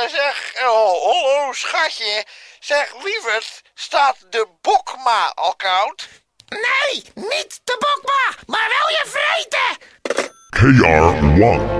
zeg, hallo schatje. Zeg, lieverd, staat de Bokma al koud? Nee, niet de Bokma, maar wel je vreten! KR1